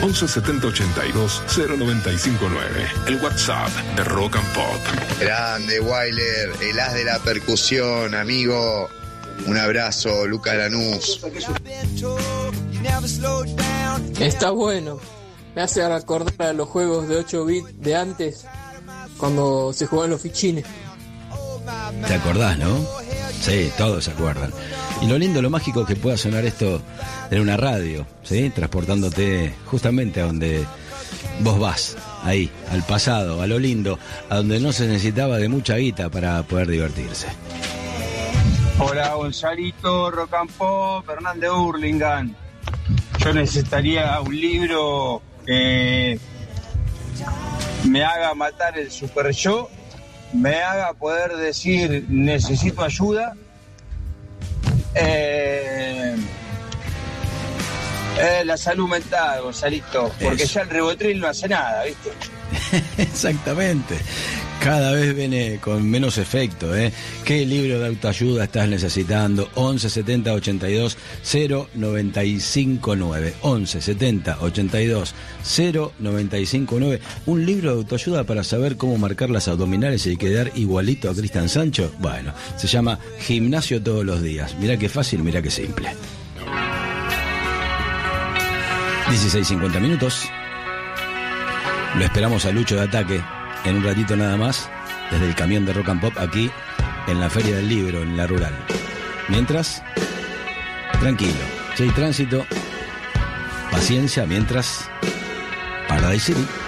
11 70 82 0959. El WhatsApp de Rock and Pop. Grande, Weiler, el as de la percusión, amigo. Un abrazo, Lucas Lanús. Está bueno. Me hace recordar a los juegos de 8 bits de antes, cuando se jugaban los fichines. ¿Te acordás, no? Sí, todos se acuerdan. Y lo lindo, lo mágico que pueda sonar esto en una radio, ¿sí? Transportándote justamente a donde vos vas, ahí, al pasado, a lo lindo, a donde no se necesitaba de mucha guita para poder divertirse. Hola, Gonzalito, Rock and Pop, Fernández Hurlingham. Yo necesitaría un libro que me haga matar el super yo, me haga poder decir necesito ayuda, la salud mental, Gonzalito, porque ya el Rivotril no hace nada, ¿viste? Exactamente. Cada vez viene con menos efecto, ¿eh? ¿Qué libro de autoayuda estás necesitando? 11 70 82 0959. 11 70 82 0959. Un libro de autoayuda para saber cómo marcar las abdominales y quedar igualito a Cristian Sancho. Bueno, se llama Gimnasio todos los días. Mirá qué fácil, mirá qué simple. 16:50 minutos. Lo esperamos a Lucho de Ataque en un ratito nada más, desde el camión de Rock and Pop aquí en la Feria del Libro, en la Rural. Mientras, tranquilo, si hay tránsito, paciencia, mientras Paradise City.